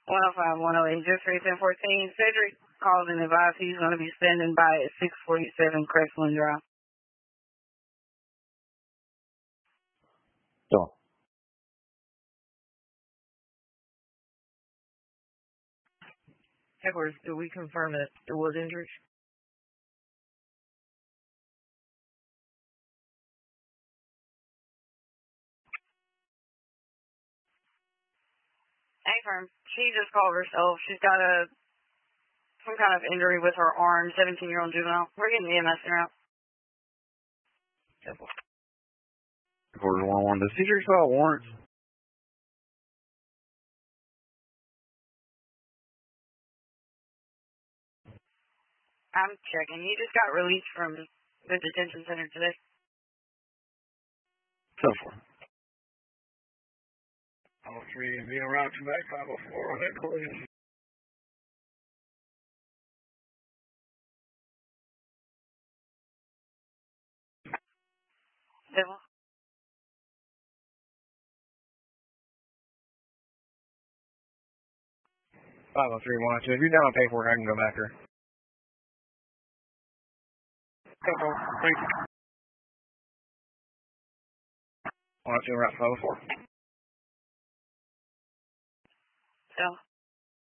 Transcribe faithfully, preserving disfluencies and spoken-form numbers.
one oh five, one oh eight, just three ten fourteen. Cedric called and advised he's going to be standing by at six forty-seven Crestland Drive. Done. Headquarters, do we confirm that there was injuries? Hey, firm. She just called herself. She's got a some kind of injury with her arm, seventeen-year-old juvenile. We're getting the E M S around. Headquarters one oh one. Does Cedric file warrants? I'm checking. He just got released from the detention center today. So far. five oh three, being around to back, five oh four on that collision. Civil. five oh three, one oh two. If you're down on paperwork, I can go back there. Couple, thank you. one oh two, route five oh four. So.